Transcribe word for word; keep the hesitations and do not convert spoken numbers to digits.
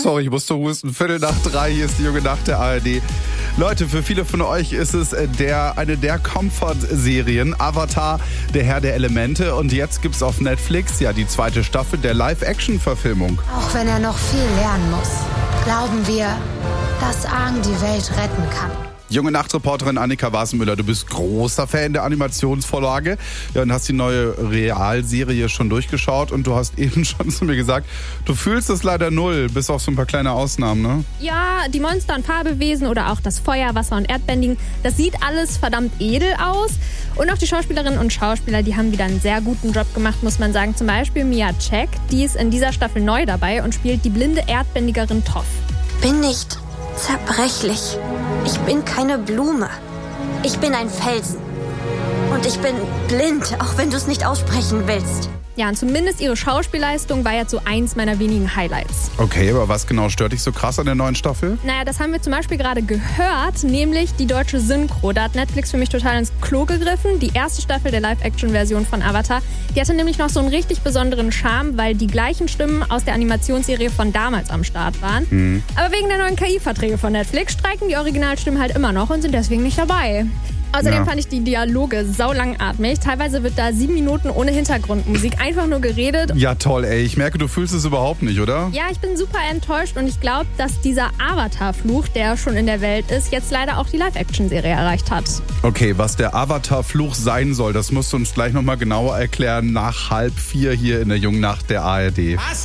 Sorry, ich musste husten. Viertel nach drei, hier ist die junge Nacht der A R D. Leute, für viele von euch ist es der, eine der Comfort-Serien, Avatar, der Herr der Elemente. Und jetzt gibt's auf Netflix ja die zweite Staffel der Live-Action-Verfilmung. Auch wenn er noch viel lernen muss, glauben wir, dass Aang die Welt retten kann. Junge Nachtreporterin Annika Wassenmüller, du bist großer Fan der Animationsvorlage, ja, und hast die neue Realserie schon durchgeschaut und du hast eben schon zu mir gesagt, du fühlst es leider null, bis auf so ein paar kleine Ausnahmen, ne? Ja, die Monster und Fabelwesen oder auch das Feuer, Wasser und Erdbändigen, das sieht alles verdammt edel aus. Und auch die Schauspielerinnen und Schauspieler, die haben wieder einen sehr guten Job gemacht, muss man sagen. Zum Beispiel Mia Check, die ist in dieser Staffel neu dabei und spielt die blinde Erdbändigerin Toph. Bin nicht zerbrechlich. Ich bin keine Blume. Ich bin ein Felsen. Und ich bin blind, auch wenn du es nicht aussprechen willst. Ja, und zumindest ihre Schauspielleistung war jetzt so eins meiner wenigen Highlights. Okay, aber was genau stört dich so krass an der neuen Staffel? Naja, das haben wir zum Beispiel gerade gehört, nämlich die deutsche Synchro. Da hat Netflix für mich total ins Klo gegriffen. Die erste Staffel der Live-Action-Version von Avatar, die hatte nämlich noch so einen richtig besonderen Charme, weil die gleichen Stimmen aus der Animationsserie von damals am Start waren. Mhm. Aber wegen der neuen K I-Verträge von Netflix streiken die Originalstimmen halt immer noch und sind deswegen nicht dabei. Außerdem ja. fand ich die Dialoge saulangatmig. Teilweise wird da sieben Minuten ohne Hintergrundmusik einfach nur geredet. Ja, toll, ey. Ich merke, du fühlst es überhaupt nicht, oder? Ja, ich bin super enttäuscht und ich glaube, dass dieser Avatar-Fluch, der schon in der Welt ist, jetzt leider auch die Live-Action-Serie erreicht hat. Okay, was der Avatar-Fluch sein soll, das musst du uns gleich nochmal genauer erklären nach halb vier hier in der jungen Nacht der A R D.